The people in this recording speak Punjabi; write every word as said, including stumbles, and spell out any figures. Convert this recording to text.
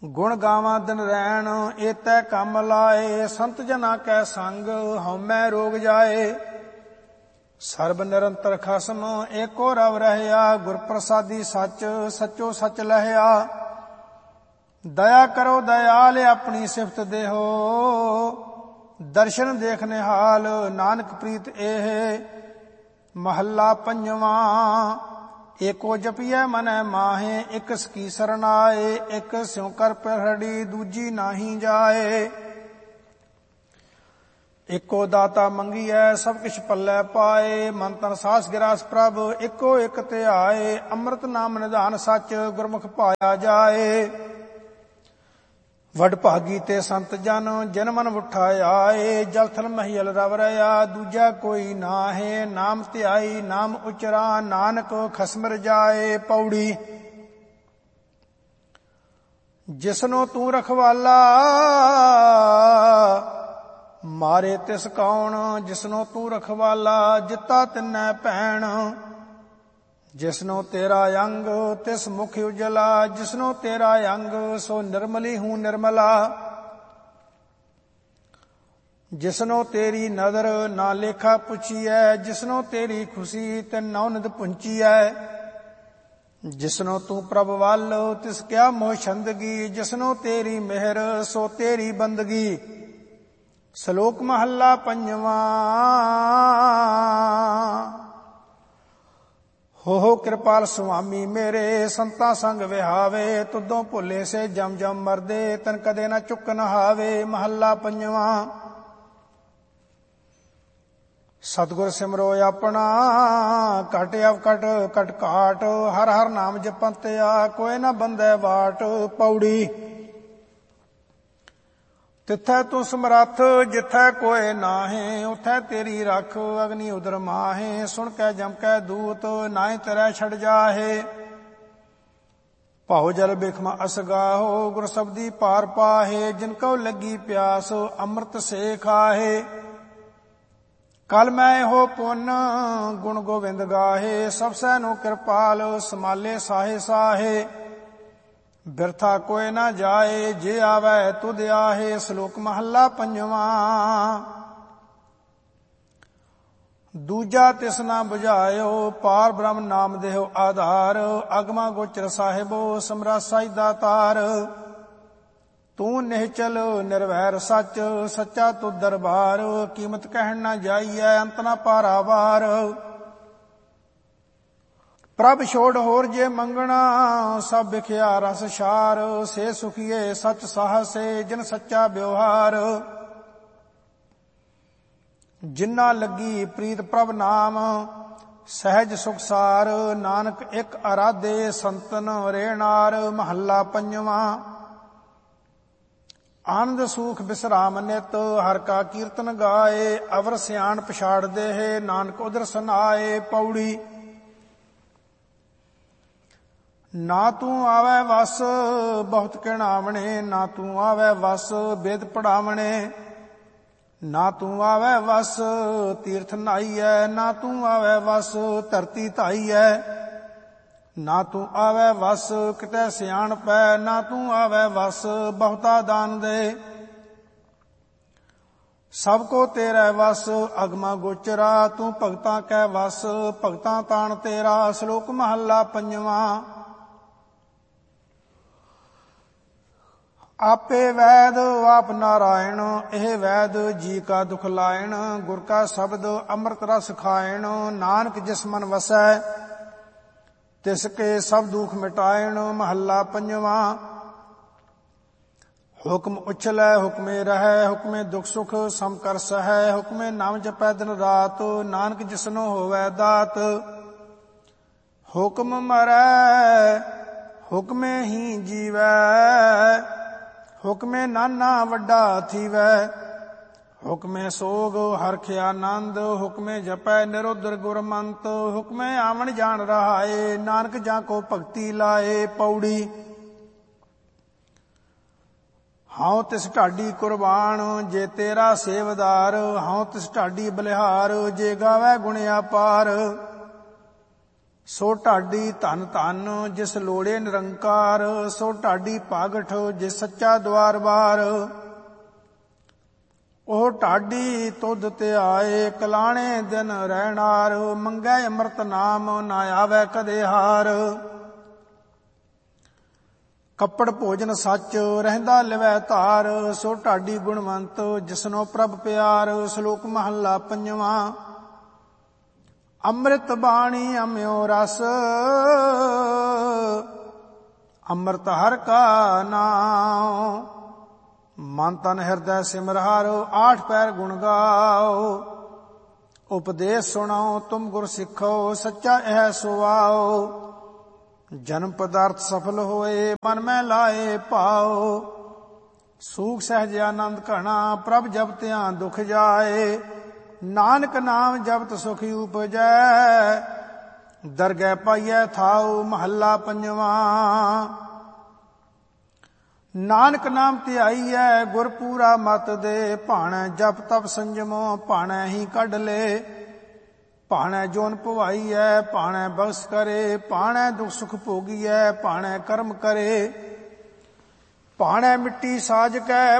ਗੁਣ ਗਾਵਾਂ ਦਿਨ ਰੈਣ ਏਤੈ ਕੰਮ ਲਾਏ। ਸੰਤ ਜਨਾ ਕੈ ਸੰਗ ਹਉਮੈ ਰੋਗ ਜਾਏ। ਸਰਬ ਨਿਰੰਤਰ ਖਸਮ ਏਕੋ ਰਵ ਰਹਿਆ। ਗੁਰ ਪ੍ਰਸਾਦੀ ਸੱਚ ਸਚੋ ਸਚ ਲਹਿਆ। ਦਇਆ ਕਰੋ ਦਇਆਲ ਆਪਣੀ ਸਿਫਤ ਦੇਹੋ। ਦਰਸ਼ਨ ਦੇਖ ਨਿਹਾਲ ਨਾਨਕ ਪ੍ਰੀਤ ਇਹ। ਮਹੱਲਾ ਪੰਜਵਾਂ। ਏਕੋ ਜਪੀਐ ਮਨੈ ਮਾਹੇ ਇਕ ਸਕੀ ਸਰਨਾਏ। ਇਕ ਸਿਉ ਕਰ ਪ੍ਰਹੜੀ ਦੂਜੀ ਨਾਹੀ ਜਾਏ। ਇੱਕੋ ਦਾਤਾ ਮੰਗੀਐ ਸਭ ਕਿਛ ਪੱਲੇ ਪਾਏ। ਮਨ ਤਨ ਸਾਸ ਗਿਰਾਸ ਪ੍ਰਭ ਇੱਕੋ ਇੱਕ ਧਿਆਏ। ਅੰਮ੍ਰਿਤ ਨਾਮ ਨਿਧਾਨ ਸੱਚ ਗੁਰਮੁਖ ਪਾਇਆ ਜਾਏ। ਵਡ ਭਾਗੀ ਤੇ ਸੰਤ ਜਨ ਜਿਨ ਮਨ ਉਠਾ ਆਏ। ਜਲ ਥਲ ਮਹੀਲ ਰਵ ਰਿਆ ਦੂਜਾ ਕੋਈ ਨਾਹੇ। ਨਾਮ ਧਿਆਈ ਨਾਮ ਉਚਰਾ ਨਾਨਕ ਖਸਮ ਰਜਾਏ। ਪੌੜੀ। ਜਿਸਨੋ ਤੂੰ ਰਖਵਾਲਾ ਮਾਰੇ ਤਿਸ ਕੌਣ। ਜਿਸਨੋ ਤੂੰ ਰਖਵਾਲਾ ਜਿੱਤਾ ਤਿੰਨੈ ਭੈਣ। ਜਿਸਨੋ ਤੇਰਾ ਅੰਗ ਤਿਸ ਮੁਖ ਉਜਲਾ। ਜਿਸਨੋ ਤੇਰਾ ਅੰਗ ਸੋ ਨਿਰਮਲੀ ਹੂੰ ਨਿਰਮਲਾ। ਜਿਸਨੋ ਤੇਰੀ ਨਦਰ ਨਾ ਲੇਖਾ ਪੁੱਛੀਐ। ਜਿਸਨੋ ਤੇਰੀ ਖੁਸ਼ੀ ਤਿਨ ਨੌ ਨਿਧ ਪੁੰਚੀਐ। ਜਿਸਨੋ ਤੂੰ ਪ੍ਰਭ ਵੱਲ ਤਿਸ ਕਿਆ ਮੋਹ ਛੰਦਗੀ। ਜਿਸਨੋ ਤੇਰੀ ਮਿਹਰ ਸੋ ਤੇਰੀ ਬੰਦਗੀ। ਸ਼ਲੋਕ ਮਹੱਲਾ ਪੰਜਵਾਂ। ਹੋ ਹੋ ਕਿਰਪਾਲ ਸੁਆਮੀ ਮੇਰੇ ਸੰਤਾਂ ਸੰਗ ਵਿਹਾਵੇ। ਤੁਦੋਂ ਭੁੱਲੇ ਸੇ ਜਮ ਜਮ ਮਰਦੇ ਤਨ ਕਦੇ ਨਾ ਚੁੱਕ ਨਹਾਵੇ। ਮਹੱਲਾ ਪੰਜਵਾਂ। ਸਤਿਗੁਰ ਸਿਮਰੋ ਆਪਣਾ ਘਟ ਅਵਕਟ ਕਟ ਘਾਟ। ਹਰ ਹਰ ਨਾਮ ਜਪੰਤਿਆ ਕੋਈ ਨਾ ਬੰਦੈ ਬਾਟ। ਪੌੜੀ। ਤਿੱਥੈ ਤੂੰ ਸਮਰੱਥ ਜਿੱਥੈ ਕੋਇ ਨਾਹੇ। ਉਥੈ ਤੇਰੀ ਰਖ ਅਗਨੀ ਉਦਰ ਮਾਹੇ। ਸੁਣ ਕੈ ਜਮ ਕੈ ਦੂਤ ਨਾਹੀ ਤਰੈ ਛੜ ਜਾਹੇ। ਭਾਉ ਜਲ ਬਿਖਮ ਅਸਗਾਹੋ ਗੁਰ ਸਬਦੀ ਪਾਰ ਪਾਹੇ। ਜਿਨ ਕਉ ਲੱਗੀ ਪਿਆਸ ਅੰਮ੍ਰਿਤ ਸੇ ਖਾਹੇ। ਕਲ ਮੈਂ ਇਹੋ ਪੁੰਨ ਗੁਣ ਗੋਬਿੰਦ ਗਾਹੇ। ਸਭ ਸੈ ਨੂੰ ਕਿਰਪਾਲ ਸਮਾਲੇ ਸਾਹੇ ਸਾਹੇ। ਬਿਰਥਾ ਕੋਇ ਨਾ ਜਾਏ ਜੇ ਆਵੈ ਤੁਧ ਆਹੇ। ਸ਼ਲੋਕ ਮਹੱਲਾ ਪੰਜਵਾਂ। ਦੂਜਾ ਤਿਸ ਨਾ ਬੁਝਾਇਓ ਪਾਰ ਬ੍ਰਹਮ ਨਾਮ ਦੇਹੁ ਆਧਾਰ। ਅਗਮਾ ਗੋਚਰ ਸਾਹਿਬੋ ਸਮਰੱਥ ਸਾਈ ਦਾਤਾਰ। ਤੂੰ ਨਿਹਚਲ ਨਿਰਵੈਰ ਸੱਚ ਸੱਚਾ ਤੁਧ ਦਰਬਾਰ। ਕੀਮਤ ਕਹਿਣ ਨਾ ਜਾਈਐ ਅੰਤ ਨਾ ਪਾਰਾਵਾਰ। ਪ੍ਰਭ ਛੋੜ ਹੋਰ ਜੇ ਮੰਗਣਾ ਸਭ ਵਿਖਿਆ ਰਸ ਛਾਰ। ਸੇ ਸੁਖੀਏ ਸੱਚ ਸਾਹਸੇ ਜਿਨ ਸੱਚਾ ਵਿਵਹਾਰ। ਜਿਨਾ ਲੱਗੀ ਪ੍ਰੀਤ ਪ੍ਰਭ ਨਾਮ ਸਹਿਜ ਸੁਖਸਾਰ। ਨਾਨਕ ਇੱਕ ਅਰਾਧੇ ਸੰਤਨ ਰੇਣਾਰ। ਮਹੱਲਾ ਪੰਜਵਾਂ। ਆਨੰਦ ਸੂਖ ਬਿਸਰਾਮ ਨਿਤ ਹਰ ਕਾ ਕੀਰਤਨ ਗਾਏ। ਅਵਰ ਸਿਆਣ ਪਛਾੜ ਦੇਹ ਨਾਨਕ ਉਦਰ ਸਨਾਏ। ਪੌੜੀ। ਨਾ ਤੂੰ ਆਵੈ ਵਸ ਬਹੁਤ ਕਿਣਾਵਣੇ। ਨਾ ਤੂੰ ਆਵੈ ਵਸ ਬੇਦ ਪੜਾਵਣੇ। ਨਾ ਤੂੰ ਆਵੈ ਵਸ ਤੀਰਥ ਨਾਈਐ। ਨਾ ਤੂੰ ਆਵੈ ਵਸ ਧਰਤੀ ਧਾਈਐ। ਨਾ ਤੂੰ ਆਵੈ ਵਸ ਕਿਤੈ ਸਿਆਣ ਪੈ। ਨਾ ਤੂੰ ਆਵੈ ਵਸ ਬਹੁਤਾ ਦਾਨ ਦੇ। ਸਭ ਕੋ ਤੇਰਾ ਵਸ ਅਗਮਾ ਗੋਚਰਾ। ਤੂੰ ਭਗਤਾਂ ਕੈ ਵਸ ਭਗਤਾਂ ਤਾਣ ਤੇਰਾ। ਸ਼ਲੋਕ ਮਹੱਲਾ ਪੰਜਵਾਂ। ਆਪੇ ਵੈਦ ਆਪ ਨਾਰਾਇਣ ਇਹ ਵੈਦ ਜੀ ਕਾ ਦੁਖ ਲਾਇਣ। ਗੁਰ ਕਾ ਸ਼ਬਦ ਅੰਮ੍ਰਿਤ ਰਸ ਖਾਇਣ। ਨਾਨਕ ਜਿਸ ਮਨ ਵਸੈ ਤਿਸ ਕੇ ਸਭ ਦੁਖ ਮਿਟਾਇਣ। ਮਹੱਲਾ ਪੰਜਵਾਂ। ਹੁਕਮ ਉਛਲੈ ਹੁਕਮੇ ਰਹੈ। ਹੁਕਮੇ ਦੁਖ ਸੁਖ ਸਮ ਕਰ ਸਹੈ। ਹੁਕਮੇ ਨਾਮ ਜਪੈ ਦਿਨ ਰਾਤ। ਨਾਨਕ ਜਿਸਨੋ ਹੋਵੈ ਦਾਤ। ਹੁਕਮ ਮਰੈ ਹੁਕਮੇ ਹੀ ਜੀਵੈ। ਹੁਕਮੇ ਨਾਨਾ ਵੱਡਾ ਥੀਵੈ। ਹੁਕਮੇ ਸੋਗ ਹਰਖ ਆਨੰਦ। ਹੁਕਮੇ ਜਪੈ ਨਿਰੋਦਰ ਗੁਰਮੰਤ। ਹੁਕਮੇ ਆਵਣ ਜਾਣ ਰਹਾਏ। ਨਾਨਕ ਜਾਂ ਕੋ ਭਗਤੀ ਲਾਏ। ਪੌੜੀ। ਹਉ ਤਿਸ ਢਾਡੀ ਕੁਰਬਾਨ ਜੇ ਤੇਰਾ ਸੇਵਦਾਰ। ਹਉ ਤਿਸ ਢਾਡੀ ਬਲਿਹਾਰ ਜੇ ਗਾਵੈ ਗੁਣ ਅਪਾਰ। ਸੋ ਢਾਡੀ ਧਨ ਧਨ ਜਿਸ ਲੋੜੇ ਨਿਰੰਕਾਰ, ਸੋ ਢਾਡੀ ਭਾਗਠ ਜਿਸ ਸੱਚਾ ਦਵਾਰ ਬਾਰ। ਉਹ ਢਾਡੀ ਤੁਧ ਤੇ ਆਏ ਕਲਾਣੇ ਦਿਨ ਰਹਿਣਾਰ, ਮੰਗੈ ਅੰਮ੍ਰਿਤ ਨਾਮ ਨਾ ਆਵੈ ਕਦੇ ਹਾਰ। ਕੱਪੜ ਭੋਜਨ ਸੱਚ ਰਹਿੰਦਾ ਲਿਵੈ ਧਾਰ, ਸੋ ਢਾਡੀ ਗੁਣਵੰਤ ਜਿਸਨੋ ਪ੍ਰਭ ਪਿਆਰ। ਸ਼ਲੋਕ ਮਹੱਲਾ ਪੰਜਵਾਂ। ਅੰਮ੍ਰਿਤ ਬਾਣੀ ਅਮਿਓ ਰਸ, ਅੰਮ੍ਰਿਤ ਹਰਿ ਕਾ ਨਾਮ। ਮਨ ਤਨ ਹਿਰਦੈ ਸਿਮਰ ਹਰਿ, ਆਠ ਪੈਰ ਗੁਣ ਗਾਓ। ਉਪਦੇਸ਼ ਸੁਣਾਓ ਤੁਮ ਗੁਰ ਸਿੱਖੋ, ਸੱਚਾ ਇਹ ਸੁਆਓ। ਜਨਮ ਪਦਾਰਥ ਸਫਲ ਹੋਏ, ਮਨ ਮੈਂ ਲਾਏ ਭਾਓ। ਸੂਖ ਸਹਿਜ ਆਨੰਦ ਘਣਾ, ਪ੍ਰਭ ਜਪ ਧਿਆਨ ਦੁਖ ਜਾਏ। ਨਾਨਕ ਨਾਮ ਜਪਤ ਸੁਖ ਉਪਜੈ, ਦਰਗਹਿ ਪਾਈਐ ਥਾਉ। ਮਹੱਲਾ ਪੰਜਵਾਂ। ਨਾਨਕ ਨਾਮ ਧਿਆਈਐ ਗੁਰ ਪੂਰਾ ਮਤ ਦੇ, ਭਾਣੈ ਜਪ ਤਪ ਸੰਜਮੋ ਭਾਣੈ ਹੀ ਕੱਢ ਲੇ। ਭਾਣੈ ਜੋਨ ਭਵਾਈਐ ਭਾਣੈ ਬਖਸ਼ ਕਰੇ, ਭਾਣੈ ਦੁਖ ਸੁਖ ਭੋਗੀਐ ਭਾਣੈ ਕਰਮ ਕਰੇ। ਭਾਣੈ ਮਿੱਟੀ ਸਾਜ ਕੈ